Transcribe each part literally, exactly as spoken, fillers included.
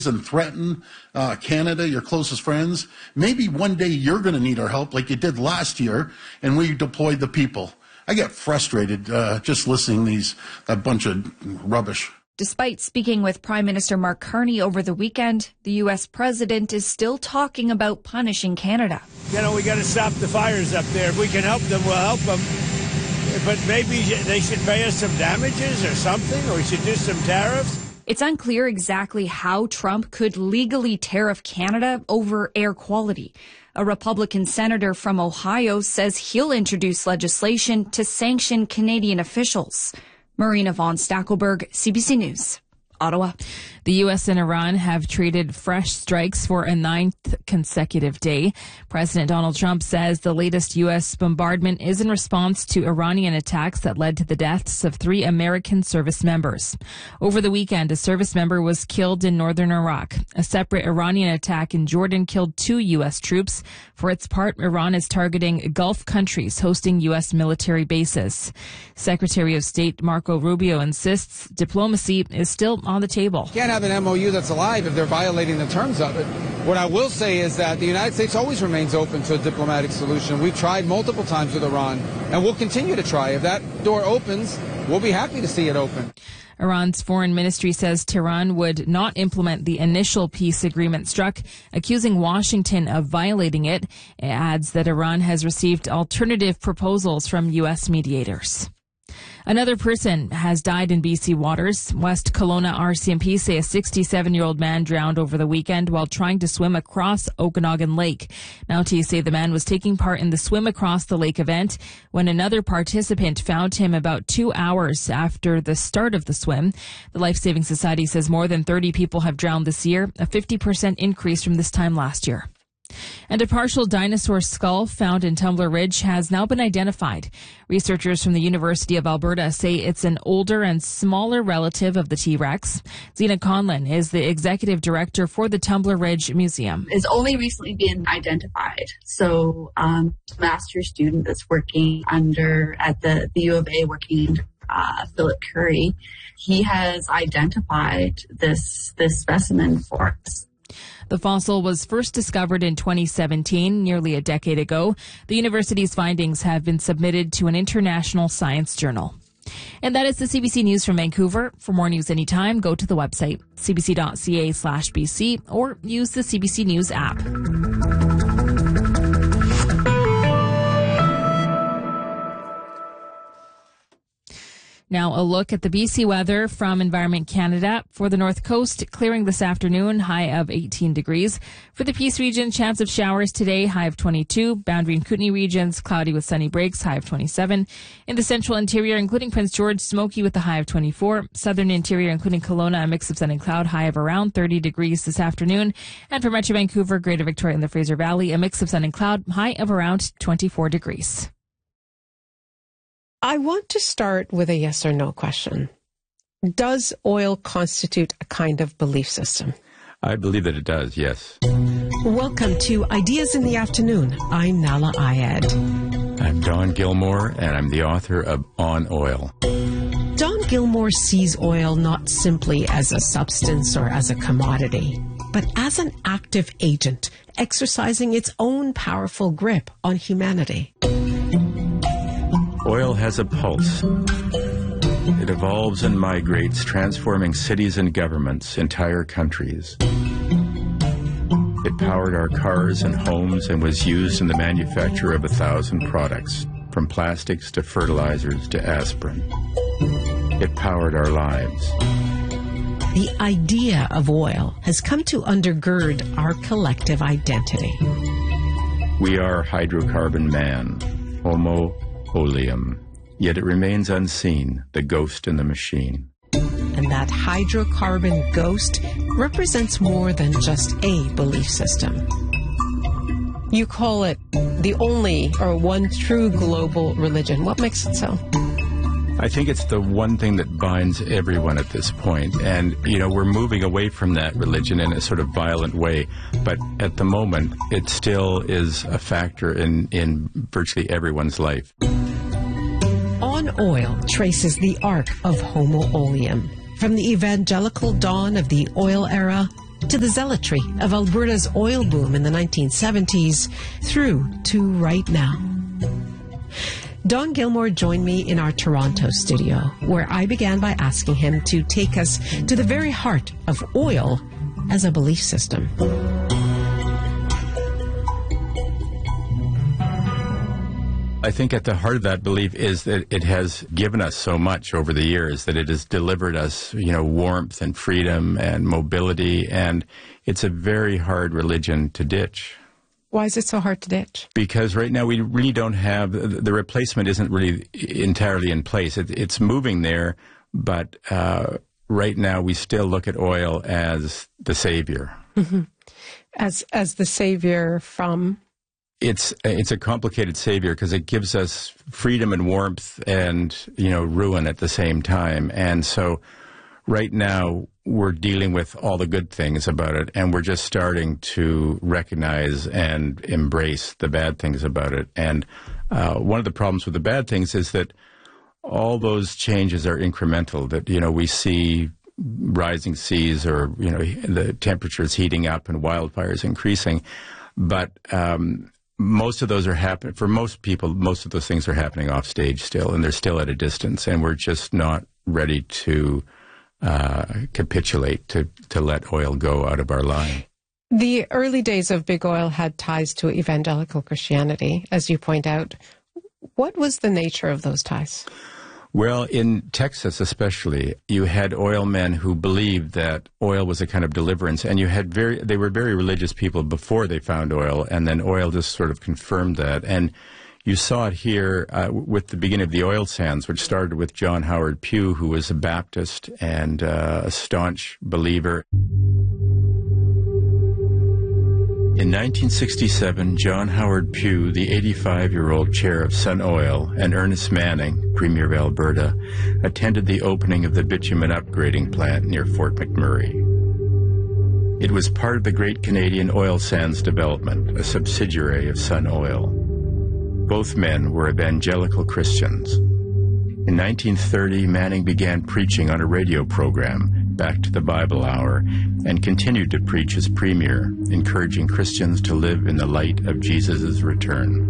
and threaten uh, Canada, your closest friends, maybe one day you're going to need our help like you did last year, and we deployed the people. I get frustrated uh, just listening to these, a bunch of rubbish. Despite speaking with Prime Minister Mark Carney over the weekend, the U S president is still talking about punishing Canada. You know, we got to stop the fires up there. If we can help them, we'll help them. But maybe they should pay us some damages or something, or we should do some tariffs. It's unclear exactly how Trump could legally tariff Canada over air quality. A Republican senator from Ohio says he'll introduce legislation to sanction Canadian officials. Marina von Stackelberg, C B C News, Ottawa. The U S and Iran have traded fresh strikes for a ninth consecutive day. President Donald Trump says the latest U S bombardment is in response to Iranian attacks that led to the deaths of three American service members. Over the weekend, a service member was killed in northern Iraq. A separate Iranian attack in Jordan killed two U S troops. For its part, Iran is targeting Gulf countries hosting U S military bases. Secretary of State Marco Rubio insists diplomacy is still on the table. Can't have an M O U that's alive if they're violating the terms of it. What I will say is that the United States always remains open to a diplomatic solution. We've tried multiple times with Iran, and we'll continue to try. If that door opens, we'll be happy to see it open. Iran's foreign ministry says Tehran would not implement the initial peace agreement struck, accusing Washington of violating it. It adds that Iran has received alternative proposals from U S mediators. Another person has died in B C waters. West Kelowna R C M P say a sixty-seven-year-old man drowned over the weekend while trying to swim across Okanagan Lake. Mounties say the man was taking part in the swim across the lake event when another participant found him about two hours after the start of the swim. The Life Saving Society says more than thirty people have drowned this year, a fifty percent increase from this time last year. And a partial dinosaur skull found in Tumbler Ridge has now been identified. Researchers from the University of Alberta say it's an older and smaller relative of the T-Rex. Zena Conlon is the executive director for the Tumbler Ridge Museum. It's only recently been identified. So um, a master's student that's working under at the, the U of A working uh, Philip Curry, he has identified this this specimen for us. The fossil was first discovered in twenty seventeen, nearly a decade ago. The university's findings have been submitted to an international science journal. And that is the C B C News from Vancouver. For more news anytime, go to the website, cbc.ca slash BC, or use the C B C News app. Now a look at the B C weather from Environment Canada. For the North Coast, clearing this afternoon, high of eighteen degrees. For the Peace region, chance of showers today, high of twenty-two. Boundary and Kootenay regions, cloudy with sunny breaks, high of twenty-seven. In the central interior, including Prince George, smoky with a high of twenty-four. Southern interior, including Kelowna, a mix of sun and cloud, high of around thirty degrees this afternoon. And for Metro Vancouver, Greater Victoria and the Fraser Valley, a mix of sun and cloud, high of around twenty-four degrees. I want to start with a yes or no question. Does oil constitute a kind of belief system? I believe that it does, yes. Welcome to Ideas in the Afternoon. I'm Nala Ayed. I'm Don Gilmore, and I'm the author of On Oil. Don Gilmore sees oil not simply as a substance or as a commodity, but as an active agent exercising its own powerful grip on humanity. Oil has a pulse. It evolves and migrates, transforming cities and governments, entire countries. It powered our cars and homes and was used in the manufacture of a thousand products, from plastics to fertilizers to aspirin. It powered our lives. The idea of oil has come to undergird our collective identity. We are hydrocarbon man, Homo Oleum, yet it remains unseen, the ghost in the machine. And that hydrocarbon ghost represents more than just a belief system. You call it the only or one true global religion. What makes it so? I think it's the one thing that binds everyone at this point. And, you know, we're moving away from that religion in a sort of violent way. But at the moment, it still is a factor in, in virtually everyone's life. On Oil traces the arc of Homo Oleum, from the evangelical dawn of the oil era to the zealotry of Alberta's oil boom in the nineteen seventies, through to right now. Don Gilmore joined me in our Toronto studio, where I began by asking him to take us to the very heart of oil as a belief system. I think at the heart of that belief is that it has given us so much over the years, that it has delivered us, you know, warmth and freedom and mobility, and it's a very hard religion to ditch. Why is it so hard to ditch? Because right now we really don't have, the replacement isn't really entirely in place. It, it's moving there, but uh, right now we still look at oil as the savior. Mm-hmm. As as the savior from? It's it's a complicated savior because it gives us freedom and warmth and, you know, ruin at the same time. And so right now we're dealing with all the good things about it, and we're just starting to recognize and embrace the bad things about it. And uh, one of the problems with the bad things is that all those changes are incremental, that, you know, we see rising seas, or, you know, the temperatures heating up and wildfires increasing. But um, most of those are happening, for most people, most of those things are happening off stage still, and they're still at a distance, and we're just not ready to uh, capitulate, to, to let oil go out of our line. The early days of big oil had ties to evangelical Christianity, as you point out. What was the nature of those ties? Well, in Texas especially, you had oil men who believed that oil was a kind of deliverance, and you had very, they were very religious people before they found oil, and then oil just sort of confirmed that. And you saw it here uh, with the beginning of the oil sands, which started with John Howard Pugh, who was a Baptist and uh, a staunch believer. In nineteen sixty-seven, John Howard Pugh, the eighty-five-year-old chair of Sun Oil, and Ernest Manning, Premier of Alberta, attended the opening of the bitumen upgrading plant near Fort McMurray. It was part of the Great Canadian Oil Sands Development, a subsidiary of Sun Oil. Both men were evangelical Christians. In nineteen thirty, Manning began preaching on a radio program, Back to the Bible Hour, and continued to preach as premier, encouraging Christians to live in the light of Jesus' return.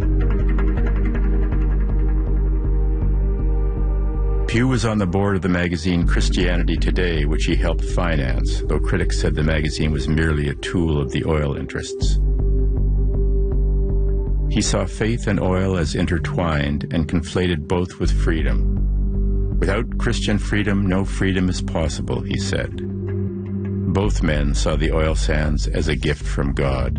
Pugh was on the board of the magazine Christianity Today, which he helped finance, though critics said the magazine was merely a tool of the oil interests. He saw faith and oil as intertwined and conflated both with freedom. Without Christian freedom, no freedom is possible, he said. Both men saw the oil sands as a gift from God.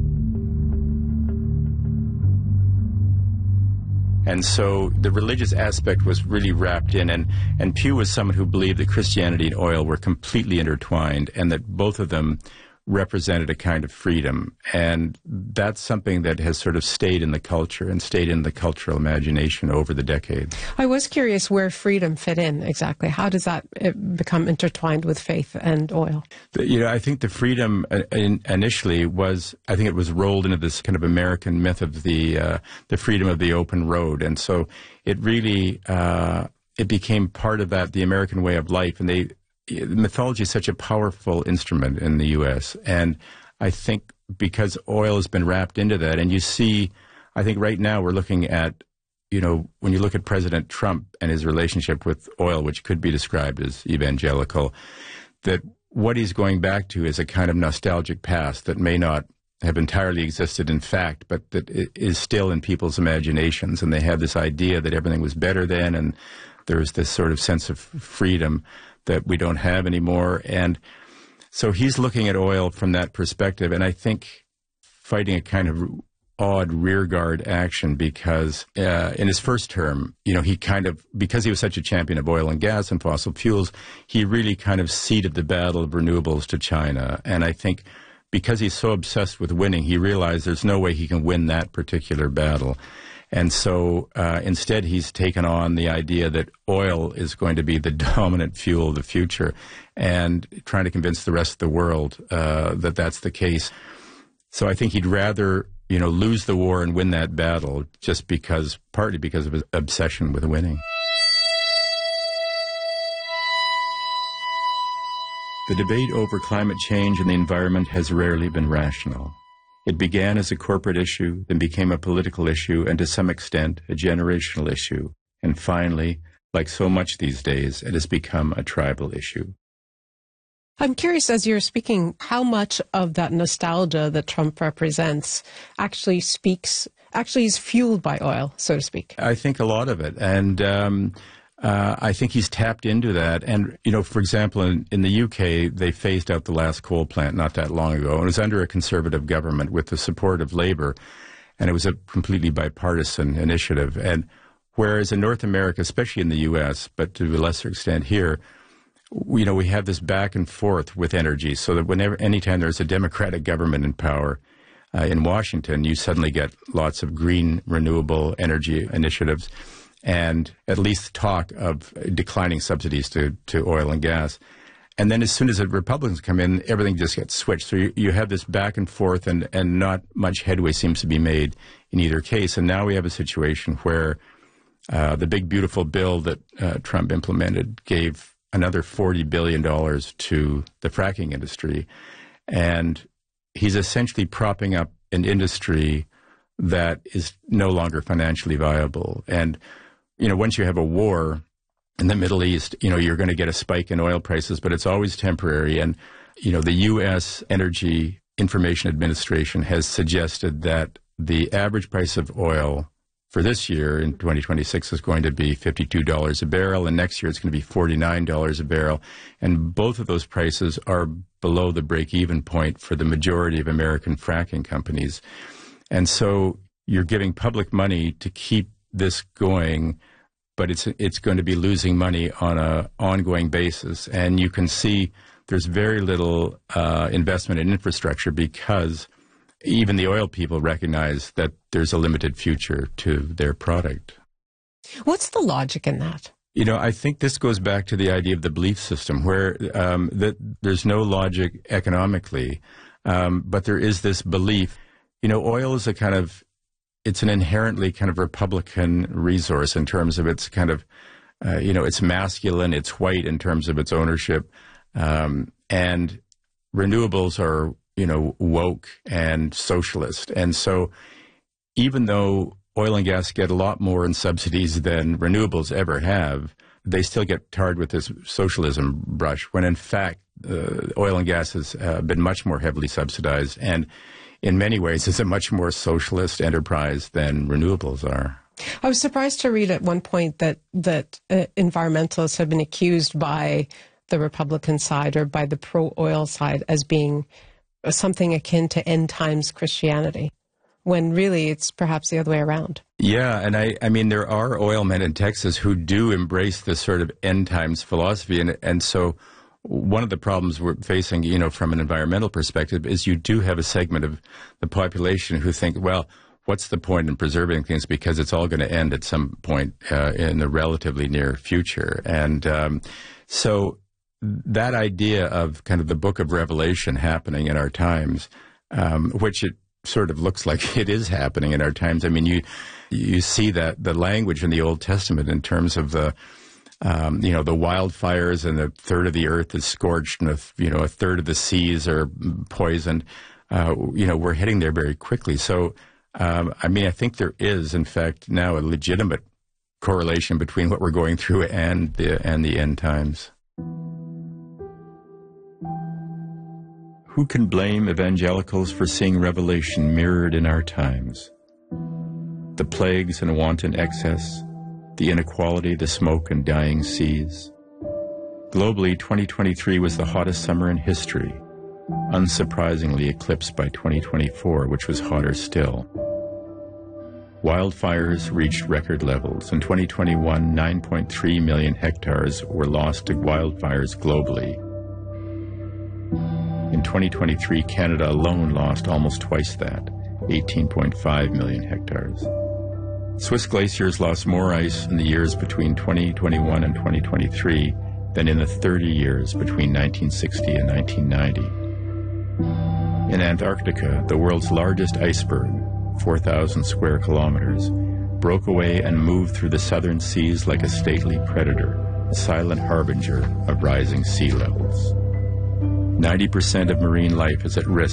And so the religious aspect was really wrapped in, and, and Pugh was someone who believed that Christianity and oil were completely intertwined, and that both of them represented a kind of freedom. And that's something that has sort of stayed in the culture and stayed in the cultural imagination over the decades. I was curious where freedom fit in exactly. How does that become intertwined with faith and oil? The, you know, I think the freedom uh, in, initially was, I think it was rolled into this kind of American myth of the uh, the freedom of the open road. And so it really, uh, it became part of that, the American way of life. And they, mythology is such a powerful instrument in the U S, and I think because oil has been wrapped into that, and you see, I think right now we're looking at, you know, when you look at President Trump and his relationship with oil, which could be described as evangelical, that what he's going back to is a kind of nostalgic past that may not have entirely existed in fact, but that is still in people's imaginations, and they have this idea that everything was better then, and there's this sort of sense of freedom that we don't have anymore. And so he's looking at oil from that perspective, and I think fighting a kind of odd rearguard action because uh, in his first term, you know, he kind of, because he was such a champion of oil and gas and fossil fuels, he really kind of ceded the battle of renewables to China. And I think because he's so obsessed with winning, he realized there's no way he can win that particular battle. And so uh, instead, he's taken on the idea that oil is going to be the dominant fuel of the future, and trying to convince the rest of the world uh, that that's the case. So I think he'd rather, you know, lose the war and win that battle, just because, partly because of his obsession with winning. The debate over climate change and the environment has rarely been rational. It began as a corporate issue, then became a political issue, and to some extent, a generational issue. And finally, like so much these days, it has become a tribal issue. I'm curious, as you're speaking, how much of that nostalgia that Trump represents actually speaks, actually is fueled by oil, so to speak? I think a lot of it. And um, uh, I think he's tapped into that. And, you know, for example, in, in the U K, they phased out the last coal plant not that long ago. And it was under a conservative government with the support of Labour. And it was a completely bipartisan initiative. And whereas in North America, especially in the U S, but to a lesser extent here, you know, we have this back and forth with energy, so that whenever, anytime there's a Democratic government in power uh, in Washington, you suddenly get lots of green, renewable energy initiatives and at least talk of declining subsidies to, to oil and gas. And then as soon as the Republicans come in, everything just gets switched. So you, you have this back and forth, and, and not much headway seems to be made in either case. And now we have a situation where uh, the big, beautiful bill that uh, Trump implemented gave another forty billion dollars to the fracking industry. And he's essentially propping up an industry that is no longer financially viable. And, you know, once you have a war in the Middle East, you know, you're going to get a spike in oil prices, but it's always temporary. And, you know, the U S Energy Information Administration has suggested that the average price of oil for this year in twenty twenty-six is going to be fifty-two dollars a barrel, and next year it's going to be forty-nine dollars a barrel. And both of those prices are below the break-even point for the majority of American fracking companies. And so you're giving public money to keep this going, but it's it's going to be losing money on an ongoing basis. And you can see there's very little uh, investment in infrastructure because even the oil people recognize that there's a limited future to their product. What's the logic in that? You know, I think this goes back to the idea of the belief system, where um, that there's no logic economically, um, but there is this belief. You know, oil is a kind of, it's an inherently kind of Republican resource in terms of its kind of, uh, you know, it's masculine, it's white in terms of its ownership, um, and renewables are, you know, woke and socialist. And so even though oil and gas get a lot more in subsidies than renewables ever have, they still get tarred with this socialism brush, when in fact uh, oil and gas has uh, been much more heavily subsidized, and in many ways is a much more socialist enterprise than renewables are. I was surprised to read at one point that, that uh, environmentalists have been accused by the Republican side or by the pro-oil side as being something akin to end times Christianity, when really it's perhaps the other way around. Yeah, and I, I mean, there are oil men in Texas who do embrace this sort of end times philosophy, and and so one of the problems we're facing, you know, from an environmental perspective, is you do have a segment of the population who think, well, what's the point in preserving things because it's all going to end at some point uh, in the relatively near future, and um, so that idea of kind of the book of Revelation happening in our times, um, which it sort of looks like it is happening in our times. I mean, you you see that the language in the Old Testament in terms of the, um, you know, the wildfires, and a third of the earth is scorched, and a, you know, a third of the seas are poisoned. Uh, you know, we're heading there very quickly. So, um, I mean, I think there is, in fact, now a legitimate correlation between what we're going through and the and the end times. Who can blame evangelicals for seeing Revelation mirrored in our times? The plagues and wanton excess, the inequality, the smoke and dying seas. Globally, twenty twenty-three was the hottest summer in history, unsurprisingly eclipsed by twenty twenty-four, which was hotter still. Wildfires reached record levels. In twenty twenty-one, nine point three million hectares were lost to wildfires globally. In twenty twenty-three, Canada alone lost almost twice that, eighteen point five million hectares. Swiss glaciers lost more ice in the years between twenty twenty-one and twenty twenty-three than in the thirty years between nineteen sixty and nineteen ninety. In Antarctica, the world's largest iceberg, four thousand square kilometers, broke away and moved through the southern seas like a stately predator, a silent harbinger of rising sea levels. ninety percent of marine life is at risk